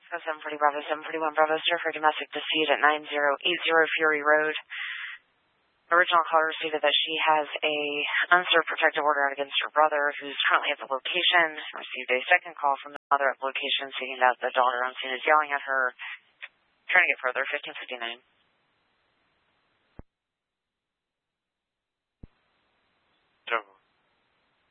Echo 740 Bravo 741 Bravo, sir, for domestic dispute at 9080 Fury Road. Original caller stated that she has a unserved protective order out against her brother, who's currently at the location. Received a second call from the mother at the location, stating that the daughter on scene is yelling at her. Trying to get further, 1559.